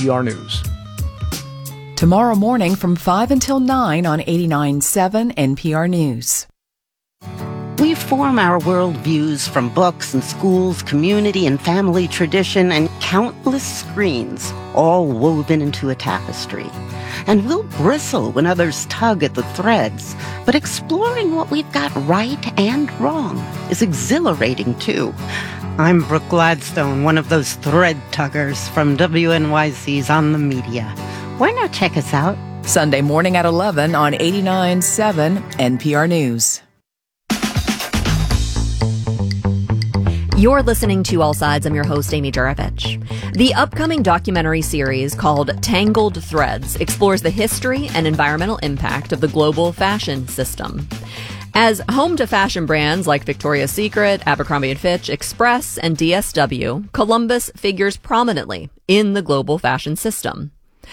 NPR News. Tomorrow morning from 5 until 9 on 89.7 NPR News. We form our worldviews from books and schools, community and family tradition, and countless screens, all woven into a tapestry. And we'll bristle when others tug at the threads, but exploring what we've got right and wrong is exhilarating too. I'm Brooke Gladstone, one of those thread tuggers from WNYC's On the Media. Why not check us out? Sunday morning at 11 on 89.7 NPR News. You're listening to All Sides. I'm your host, Amy Juravich. The upcoming documentary series called Tangled Threads explores the history and environmental impact of the global fashion system. As home to fashion brands like Victoria's Secret, Abercrombie & Fitch, Express, and DSW, Columbus figures prominently in the global fashion system.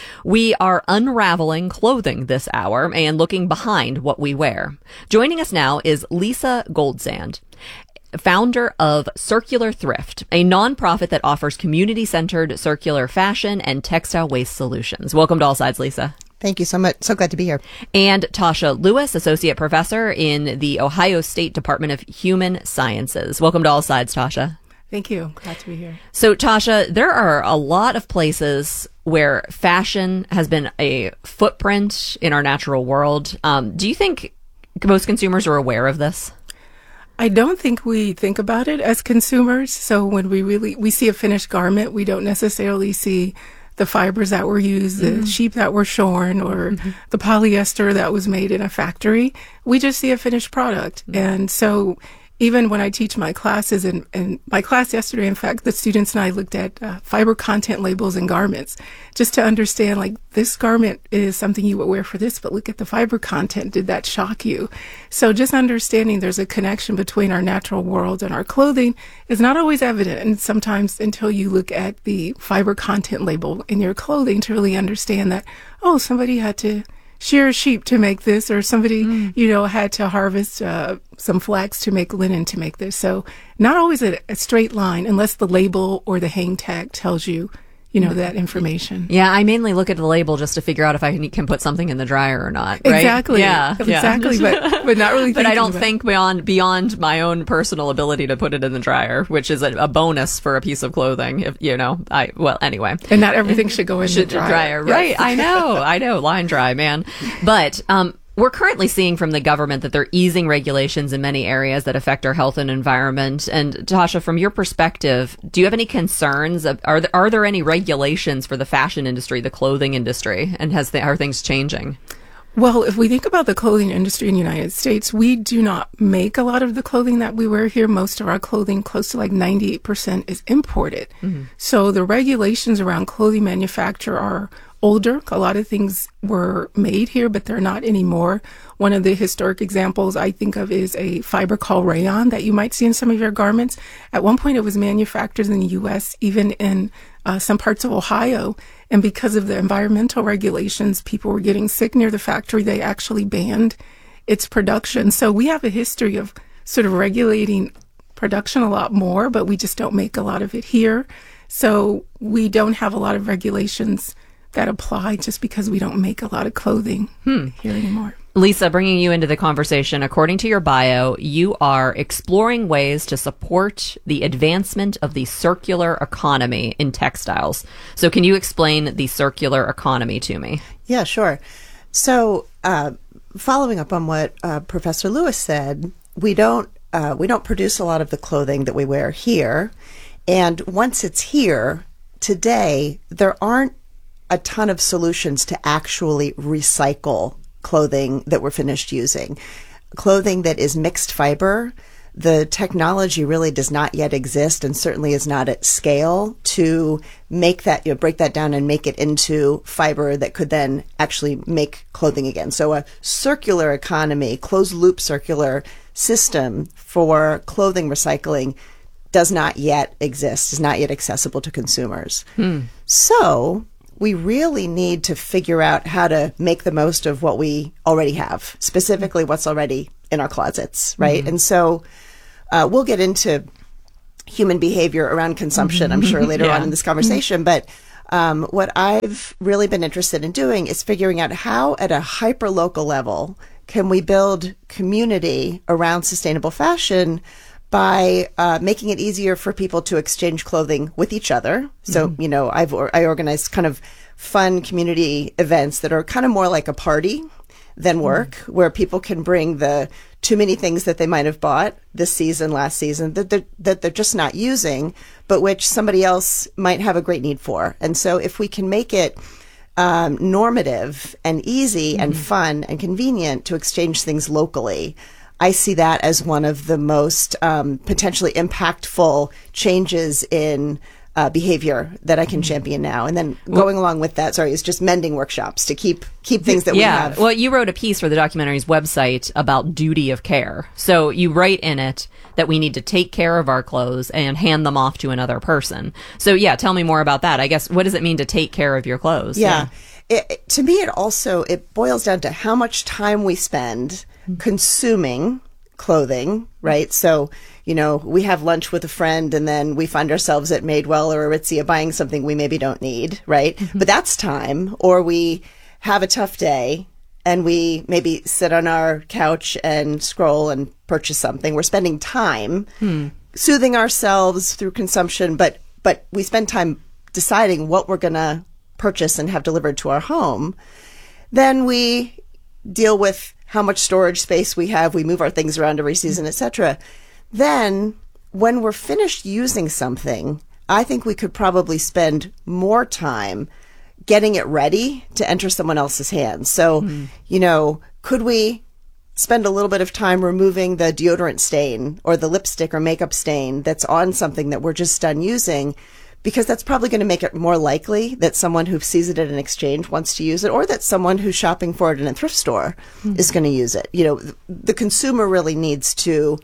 We are unraveling clothing this hour and looking behind what we wear. Joining us now is Lisa Goldsand, founder of Circular Thrift, a nonprofit that offers community-centered circular fashion and textile waste solutions. Welcome to All Sides, Lisa. Thank you so much. So glad to be here. And Tasha Lewis, associate professor in the Ohio State Department of Human Sciences. Welcome to All Sides, Tasha. Thank you. Glad to be here. So, Tasha, there are a lot of places where fashion has been a footprint in our natural world. Do you think most consumers are aware of this? I don't think we think about it as consumers. So when we see a finished garment, we don't necessarily see the fibers that were used, the sheep that were shorn, or the polyester that was made in a factory. We just see a finished product. And so even when I teach my classes, and my class yesterday, in fact, the students and I looked at fiber content labels and garments just to understand, like, this garment is something you would wear for this, but look at the fiber content. Did that shock you? So just understanding there's a connection between our natural world and our clothing is not always evident. And sometimes until you look at the fiber content label in your clothing to really understand that, oh, somebody had to shear a sheep to make this, or somebody, had to harvest some flax to make linen to make this. So not always a straight line unless the label or the hang tag tells you, that information. Yeah, I mainly look at the label just to figure out if I can put something in the dryer or not. Right? Exactly. Yeah. Exactly. But not really. But I don't think beyond my own personal ability to put it in the dryer, which is a bonus for a piece of clothing. If anyway. And not everything should go in the dryer. Right? Yes. I know, line dry, man. But we're currently seeing from the government that they're easing regulations in many areas that affect our health and environment. And Tasha, from your perspective, do you have any concerns? Are there any regulations for the fashion industry, the clothing industry, and are things changing? Well, if we think about the clothing industry in the United States, we do not make a lot of the clothing that we wear here. Most of our clothing, close to like 98%, is imported. So the regulations around clothing manufacture are older. A lot of things were made here, but they're not anymore. One of the historic examples I think of is a fiber called rayon that you might see in some of your garments. At one point, it was manufactured in the U.S., even in some parts of Ohio. And because of the environmental regulations, people were getting sick near the factory. They actually banned its production. So we have a history of sort of regulating production a lot more, but we just don't make a lot of it here. So we don't have a lot of regulations that apply just because we don't make a lot of clothing here anymore. Lisa, bringing you into the conversation, according to your bio, you are exploring ways to support the advancement of the circular economy in textiles. So can you explain the circular economy to me? Yeah, sure. So following up on what Professor Lewis said, we don't produce a lot of the clothing that we wear here. And once it's here, today, there aren't a ton of solutions to actually recycle clothing that we're finished using. Clothing that is mixed fiber, the technology really does not yet exist, and certainly is not at scale to make that, break that down and make it into fiber that could then actually make clothing again. So a circular economy, closed loop circular system for clothing recycling does not yet exist, is not yet accessible to consumers. So we really need to figure out how to make the most of what we already have, specifically what's already in our closets, right? And so we'll get into human behavior around consumption, I'm sure, later on in this conversation. But what I've really been interested in doing is figuring out how, at a hyper-local level, can we build community around sustainable fashion by making it easier for people to exchange clothing with each other. So, you know, I organize kind of fun community events that are kind of more like a party than work, where people can bring the too many things that they might have bought this season, last season, that they're just not using, but which somebody else might have a great need for. And so if we can make it normative and easy and fun and convenient to exchange things locally, I see that as one of the most potentially impactful changes in behavior that I can champion now. And then going along with that, is just mending workshops to keep things that we have. Well, you wrote a piece for the documentary's website about duty of care. So you write in it that we need to take care of our clothes and hand them off to another person. So tell me more about that. I guess, what does it mean to take care of your clothes? Yeah. To me, it boils down to how much time we spend consuming clothing, right? So, you know, we have lunch with a friend and then we find ourselves at Madewell or Aritzia buying something we maybe don't need, right? But that's time. Or we have a tough day and we maybe sit on our couch and scroll and purchase something. We're spending time soothing ourselves through consumption, but we spend time deciding what we're going to purchase and have delivered to our home. Then we deal with how much storage space we have. We move our things around every season, etc. Then when we're finished using something, I think we could probably spend more time getting it ready to enter someone else's hands. So, you know, could we spend a little bit of time removing the deodorant stain or the lipstick or makeup stain that's on something that we're just done using? Because that's probably going to make it more likely that someone who sees it at an exchange wants to use it, or that someone who's shopping for it in a thrift store is going to use it. You know, the consumer really needs to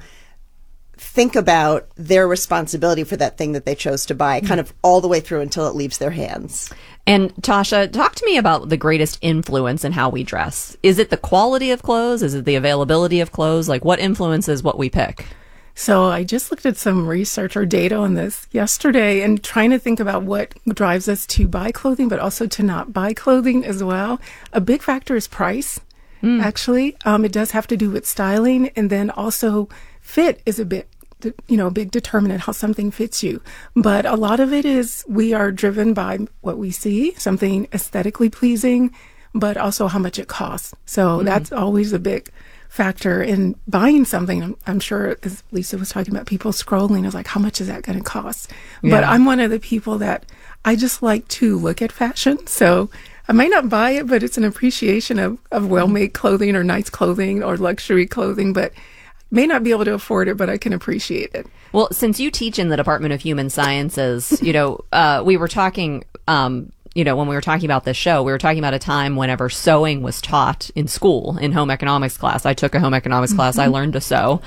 think about their responsibility for that thing that they chose to buy, kind of all the way through until it leaves their hands. And Tasha, talk to me about the greatest influence in how we dress. Is it the quality of clothes? Is it the availability of clothes? Like, what influences what we pick? So I just looked at some research or data on this yesterday and trying to think about what drives us to buy clothing, but also to not buy clothing as well. A big factor is price, actually. It does have to do with styling, and then also fit is a big determinant how something fits you. But a lot of it is we are driven by what we see, something aesthetically pleasing, but also how much it costs. So that's always a big factor in buying something. I'm sure, as Lisa was talking about, people scrolling is like, how much is that going to cost? Yeah. But I'm one of the people that I just like to look at fashion. So I might not buy it, but it's an appreciation of well-made clothing or nice clothing or luxury clothing, but may not be able to afford it, but I can appreciate it. Well, since you teach in the Department of Human Sciences, we were talking, when we were talking about this show, we were talking about a time whenever sewing was taught in school, in home economics class. I took a home economics class. I learned to sew,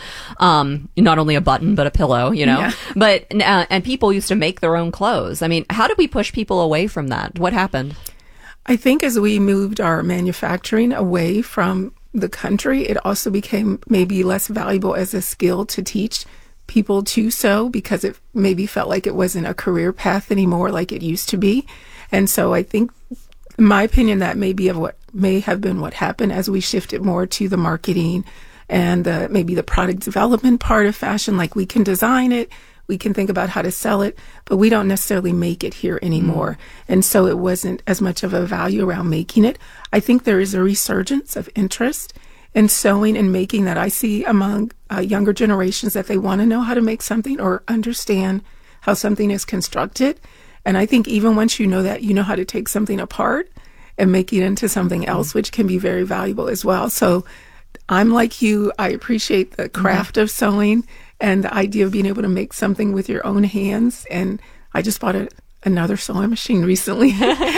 not only a button, but a pillow, Yeah. But, and people used to make their own clothes. I mean, how did we push people away from that? What happened? I think as we moved our manufacturing away from the country, it also became maybe less valuable as a skill to teach people to sew, because it maybe felt like it wasn't a career path anymore like it used to be. And so I think, in my opinion, that may have been what happened as we shifted more to the marketing and maybe the product development part of fashion. Like, we can design it, we can think about how to sell it, but we don't necessarily make it here anymore. And so it wasn't as much of a value around making it. I think there is a resurgence of interest in sewing and making that I see among younger generations, that they want to know how to make something or understand how something is constructed. And I think even once you know that, you know how to take something apart and make it into something else, which can be very valuable as well. So I'm like you. I appreciate the craft of sewing and the idea of being able to make something with your own hands. And I just bought another sewing machine recently.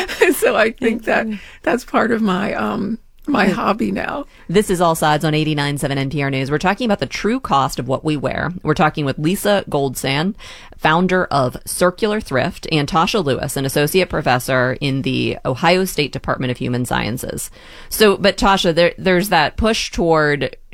So I think that's part of my my hobby now. This is All Sides on 89.7 NPR News. We're talking about the true cost of what we wear. We're talking with Lisa Goldsand, founder of Circular Thrift, and Tasha Lewis, an associate professor in the Ohio State Department of Human Sciences. So, but Tasha, there's that push toward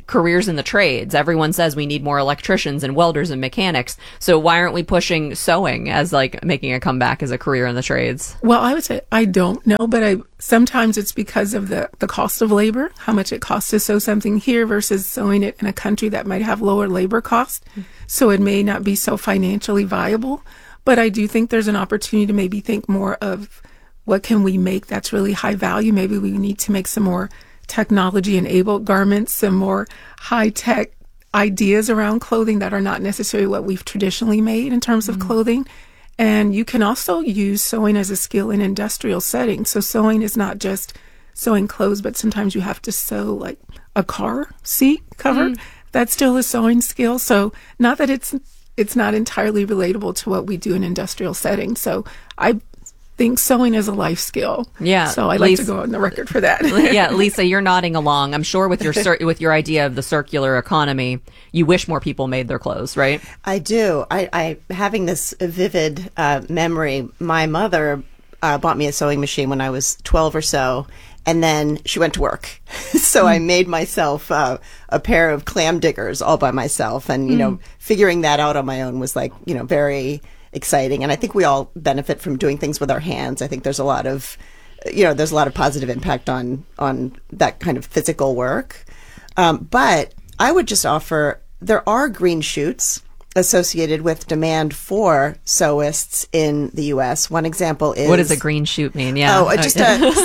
careers in the trades. Everyone says we need more electricians and welders and mechanics. So why aren't we pushing sewing as like making a comeback as a career in the trades? Well, I would say I don't know, but sometimes it's because of the cost of labor, how much it costs to sew something here versus sewing it in a country that might have lower labor costs. So it may not be so financially viable. But I do think there's an opportunity to maybe think more of what can we make that's really high value. Maybe we need to make some more technology-enabled garments, some more high-tech ideas around clothing that are not necessarily what we've traditionally made in terms of clothing. And you can also use sewing as a skill in industrial settings. So sewing is not just sewing clothes, but sometimes you have to sew like a car seat cover. That's still a sewing skill. So not that it's not entirely relatable to what we do in industrial settings. So I think sewing is a life skill. Yeah. So I like to go on the record for that. Yeah, Lisa, you're nodding along. I'm sure with your idea of the circular economy, you wish more people made their clothes, right? I do. I having this vivid memory. My mother bought me a sewing machine when I was 12 or so, and then she went to work. So I made myself a pair of clam diggers all by myself, and figuring that out on my own was like very exciting. And I think we all benefit from doing things with our hands. I think there's a lot of positive impact on that kind of physical work. But I would just offer, there are green shoots associated with demand for sewists in the U.S. One example is... What does a green shoot mean? Yeah. Oh, just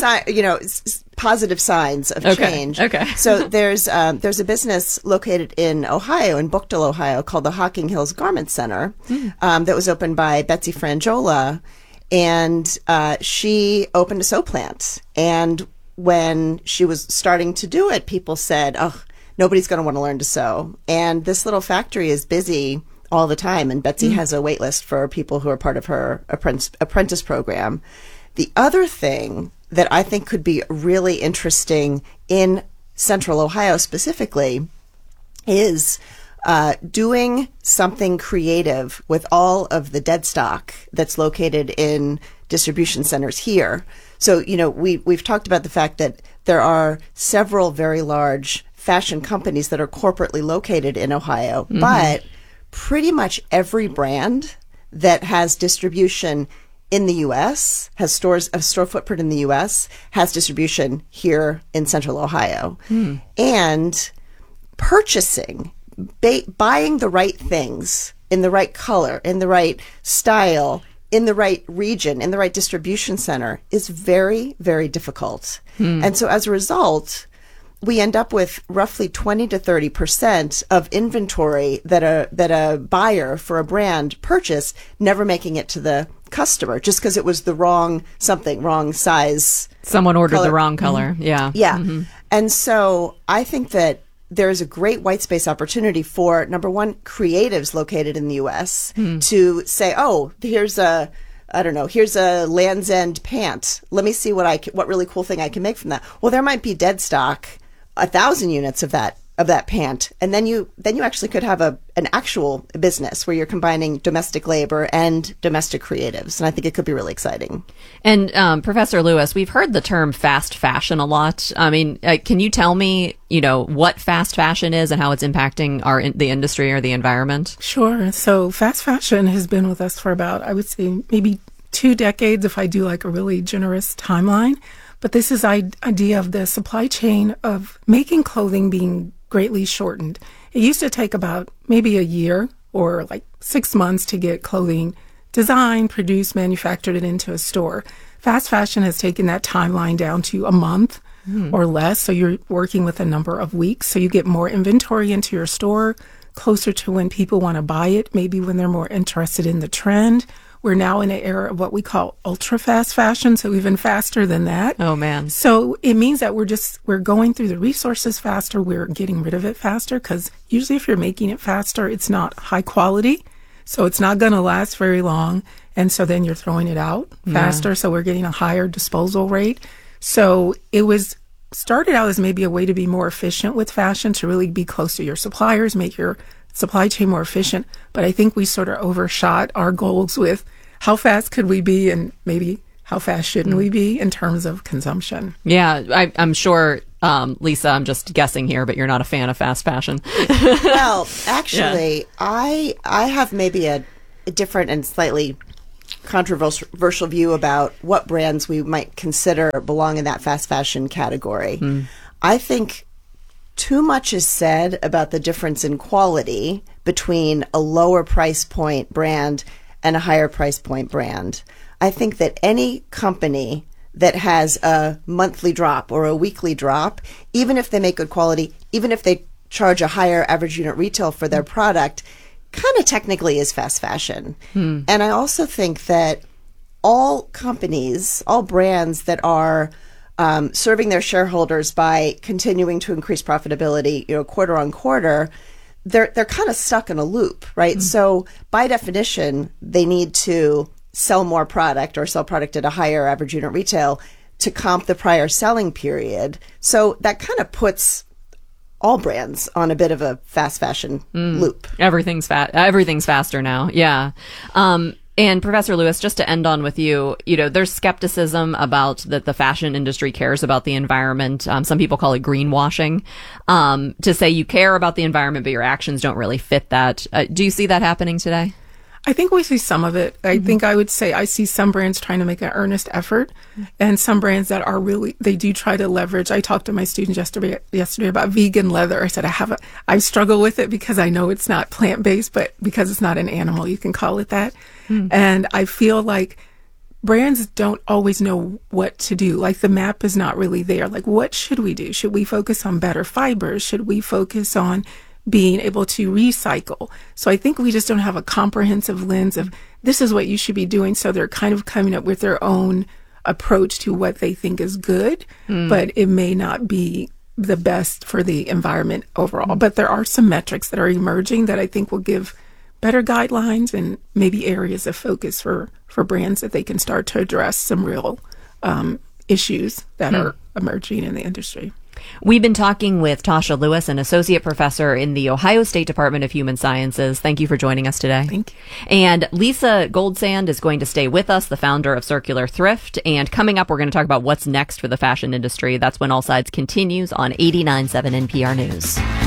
positive signs of change. Okay. So there's a business located in Ohio, in Bookdale, Ohio, called the Hocking Hills Garment Center, that was opened by Betsy Frangiola, and she opened a sew plant. And when she was starting to do it, people said, "Oh, nobody's going to want to learn to sew." And this little factory is busy all the time, and Betsy has a wait list for people who are part of her apprentice program. The other thing that I think could be really interesting in Central Ohio specifically is doing something creative with all of the dead stock that's located in distribution centers here. So, we've talked about the fact that there are several very large fashion companies that are corporately located in Ohio, but pretty much every brand that has distribution in the U.S., has a store footprint in the U.S., has distribution here in Central Ohio. And purchasing, buying the right things in the right color, in the right style, in the right region, in the right distribution center is very, very difficult. And so as a result, we end up with roughly 20 to 30% of inventory that a buyer for a brand purchased, never making it to the customer just because it was the wrong size. Someone ordered color. The wrong color. Yeah. Yeah. And so I think that there is a great white space opportunity for, number one, creatives located in the U.S. to say, "Oh, here's a Land's End pant. Let me see what really cool thing I can make from that." Well, there might be dead stock, 1,000 units of that pant, and then you actually could have an actual business where you're combining domestic labor and domestic creatives, and I think it could be really exciting. And Professor Lewis, we've heard the term fast fashion a lot. I mean, can you tell me, what fast fashion is and how it's impacting the industry or the environment? Sure. So fast fashion has been with us for about, I would say, maybe 2 decades, if I do like a really generous timeline. But this is idea of the supply chain of making clothing being greatly shortened. It used to take about maybe a year or like 6 months to get clothing designed, produced, manufactured, and into a store. Fast fashion has taken that timeline down to a month or less. So you're working with a number of weeks. So you get more inventory into your store closer to when people want to buy it, maybe when they're more interested in the trend. We're now in an era of what we call ultra fast fashion, so even faster than that. Oh, man. So it means that we're going through the resources faster, we're getting rid of it faster, because usually if you're making it faster, it's not high quality, so it's not going to last very long, and so then you're throwing it out faster, so we're getting a higher disposal rate. So it was started out as maybe a way to be more efficient with fashion, to really be close to your suppliers, make your supply chain more efficient, but I think we sort of overshot our goals with how fast could we be and maybe how fast shouldn't we be in terms of consumption. Yeah, I'm sure Lisa, I'm just guessing here, but you're not a fan of fast fashion. Well, actually, I have maybe a different and slightly controversial view about what brands we might consider belong in that fast fashion category. I think too much is said about the difference in quality between a lower price point brand and a higher price point brand. I think that any company that has a monthly drop or a weekly drop, even if they make good quality, even if they charge a higher average unit retail for their product, kind of technically is fast fashion. And I also think that all companies, all brands that are serving their shareholders by continuing to increase profitability, quarter on quarter, they're kind of stuck in a loop, right? So by definition, they need to sell more product or sell product at a higher average unit retail to comp the prior selling period. So that kind of puts all brands on a bit of a fast fashion loop. Everything's faster now. Yeah. And Professor Lewis, just to end on with you, there's skepticism about that the fashion industry cares about the environment. Some people call it greenwashing, to say you care about the environment, but your actions don't really fit that. Do you see that happening today? I think we see some of it. I think I would say I see some brands trying to make an earnest effort, and some brands that are really, they do try to leverage. I talked to my students yesterday about vegan leather. I said I struggle with it because I know it's not plant-based, but because it's not an animal, you can call it that. And I feel like brands don't always know what to do. Like the map is not really there. Like, what should we do? Should we focus on better fibers? Should we focus on being able to recycle? So I think we just don't have a comprehensive lens of this is what you should be doing. So they're kind of coming up with their own approach to what they think is good, but it may not be the best for the environment overall. But there are some metrics that are emerging that I think will give better guidelines and maybe areas of focus for brands that they can start to address some real issues that are emerging in the industry. We've been talking with Tasha Lewis, an associate professor in the Ohio State Department of Human Sciences. Thank you for joining us today. Thank you. And Lisa Goldsand is going to stay with us, the founder of Circular Thrift. And coming up, we're going to talk about what's next for the fashion industry. That's when All Sides continues on 89.7 NPR News.